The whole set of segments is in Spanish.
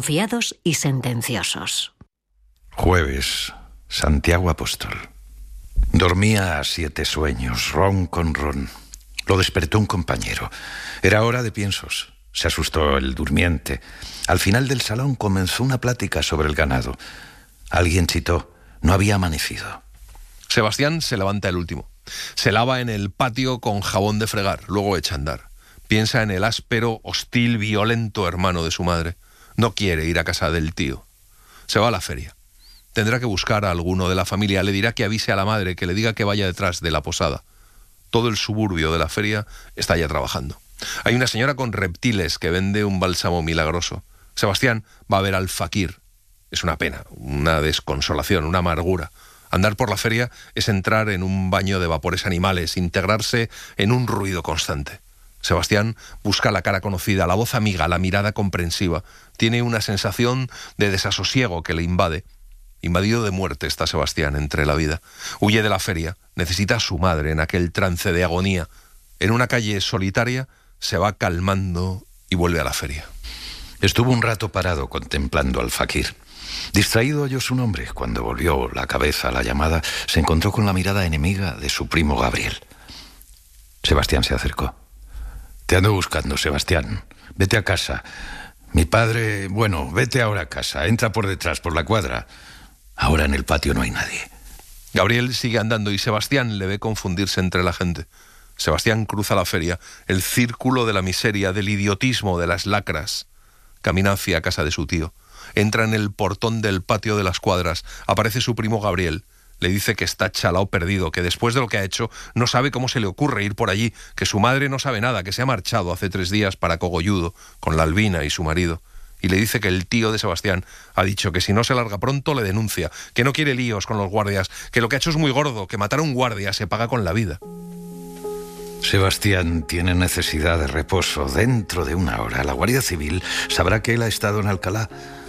desconfiados y sentenciosos. Jueves, Santiago Apóstol. Dormía a 7 sueños, ron con ron. Lo despertó un compañero. Era hora de piensos. Se asustó el durmiente. Al final del salón comenzó una plática sobre el ganado. Alguien chitó. No había amanecido. Sebastián se levanta el último. Se lava en el patio con jabón de fregar, luego echa a andar. Piensa en el áspero, hostil, violento hermano de su madre. No quiere ir a casa del tío. Se va a la feria. Tendrá que buscar a alguno de la familia. Le dirá que avise a la madre, que le diga que vaya detrás de la posada. Todo el suburbio de la feria está ya trabajando. Hay una señora con reptiles que vende un bálsamo milagroso. Sebastián va a ver al fakir. Es una pena, una desconsolación, una amargura. Andar por la feria es entrar en un baño de vapores animales, integrarse en un ruido constante. Sebastián busca la cara conocida, la voz amiga, la mirada comprensiva. Tiene una sensación de desasosiego que le invade. Invadido de muerte está Sebastián entre la vida. Huye de la feria, necesita a su madre en aquel trance de agonía. En una calle solitaria se va calmando y vuelve a la feria. Estuvo un rato parado contemplando al fakir. Distraído oyó su nombre. Cuando volvió la cabeza a la llamada, se encontró con la mirada enemiga de su primo Gabriel. Sebastián se acercó. Te ando buscando, Sebastián. Vete a casa. Mi padre... Bueno, vete ahora a casa. Entra por detrás, por la cuadra. Ahora en el patio no hay nadie. Gabriel sigue andando y Sebastián le ve confundirse entre la gente. Sebastián cruza la feria, el círculo de la miseria, del idiotismo, de las lacras. Camina hacia casa de su tío. Entra en el portón del patio de las cuadras. Aparece su primo Gabriel. Le dice que está chalao perdido, que después de lo que ha hecho no sabe cómo se le ocurre ir por allí, que su madre no sabe nada, que se ha marchado hace 3 días para Cogolludo con la Albina y su marido. Y le dice que el tío de Sebastián ha dicho que si no se larga pronto le denuncia, que no quiere líos con los guardias, que lo que ha hecho es muy gordo, que matar a un guardia se paga con la vida. Sebastián tiene necesidad de reposo. Dentro de 1 hora la Guardia Civil sabrá que él ha estado en Alcalá.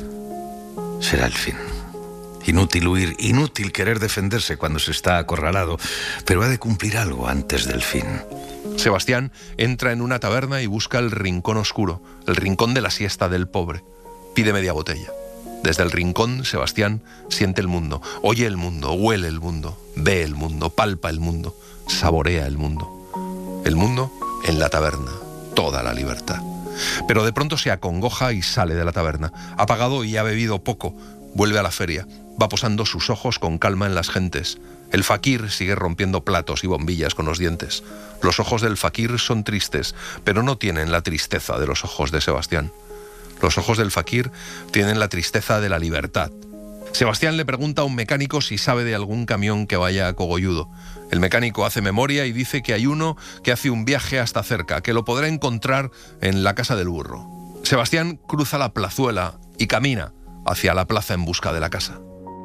Será el fin. Inútil huir, inútil querer defenderse cuando se está acorralado, pero ha de cumplir algo antes del fin. Sebastián entra en una taberna y busca el rincón oscuro, el rincón de la siesta del pobre. Pide media botella. Desde el rincón, Sebastián siente el mundo, oye el mundo, huele el mundo, ve el mundo, palpa el mundo, saborea el mundo. El mundo en la taberna, toda la libertad. Pero de pronto se acongoja y sale de la taberna. Ha pagado y ha bebido poco. Vuelve a la feria. Va posando sus ojos con calma en las gentes. El fakir sigue rompiendo platos y bombillas con los dientes. Los ojos del fakir son tristes, pero no tienen la tristeza de los ojos de Sebastián. Los ojos del fakir tienen la tristeza de la libertad. Sebastián le pregunta a un mecánico si sabe de algún camión que vaya a Cogolludo. El mecánico hace memoria y dice que hay uno que hace un viaje hasta cerca, que lo podrá encontrar en la casa del burro. Sebastián cruza la plazuela y camina hacia la plaza en busca de la casa.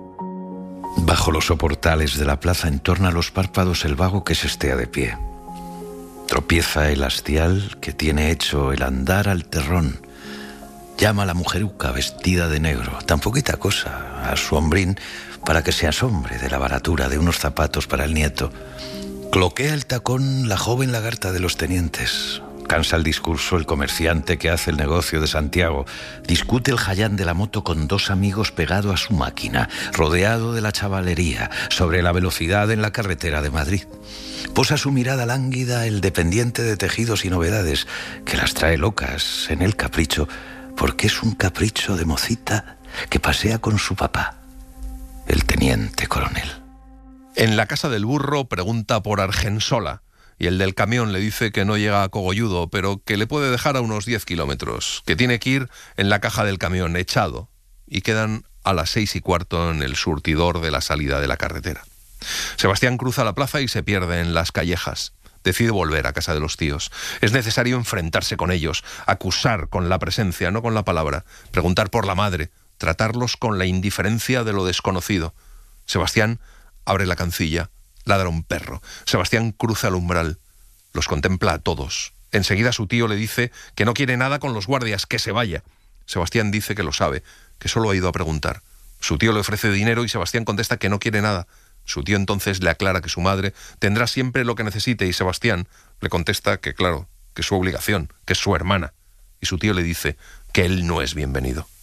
Bajo los soportales de la plaza entorna los párpados el vago que se estea de pie. Tropieza el hastial que tiene hecho el andar al terrón. Llama a la mujeruca vestida de negro, tan poquita cosa, a su hombrín, para que se asombre de la baratura de unos zapatos para el nieto. Cloquea el tacón la joven lagarta de los tenientes. Cansa el discurso el comerciante que hace el negocio de Santiago. Discute el jayán de la moto con 2 amigos pegado a su máquina, rodeado de la chavalería, sobre la velocidad en la carretera de Madrid. Posa su mirada lánguida el dependiente de tejidos y novedades, que las trae locas en el capricho, porque es un capricho de mocita que pasea con su papá, el teniente coronel. En la casa del burro pregunta por Argensola, y el del camión le dice que no llega a Cogolludo, pero que le puede dejar a unos 10 kilómetros, que tiene que ir en la caja del camión, echado, y quedan a las 6:15 en el surtidor de la salida de la carretera. Sebastián cruza la plaza y se pierde en las callejas. Decide volver a casa de los tíos. Es necesario enfrentarse con ellos, acusar con la presencia, no con la palabra, preguntar por la madre, tratarlos con la indiferencia de lo desconocido. Sebastián abre la cancilla. Ladra un perro. Sebastián cruza el umbral. Los contempla a todos. Enseguida su tío le dice que no quiere nada con los guardias, que se vaya. Sebastián dice que lo sabe, que solo ha ido a preguntar. Su tío le ofrece dinero y Sebastián contesta que no quiere nada. Su tío entonces le aclara que su madre tendrá siempre lo que necesite y Sebastián le contesta que claro, que es su obligación, que es su hermana. Y su tío le dice que él no es bienvenido.